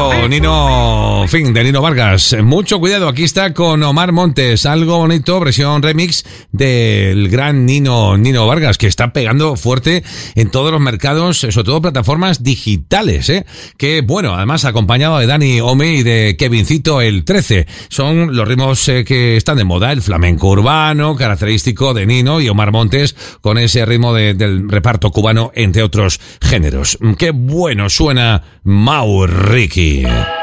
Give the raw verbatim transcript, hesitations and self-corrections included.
bonito, Nino, fin, de Nino Vargas. Mucho cuidado, aquí está con Omar Montes, algo bonito, versión remix del gran Nino, Nino Vargas, que está pegando fuerte en todos los mercados, sobre todo plataformas digitales, ¿eh? Que bueno, además acompañado de Dani Ome y de Kevincito el trece. Son los ritmos eh, que están de moda, el flamenco urbano, característico de Nino y Omar Montes, con ese ritmo de, del reparto cubano, entre otros géneros. Qué bueno suena Mau Ricky.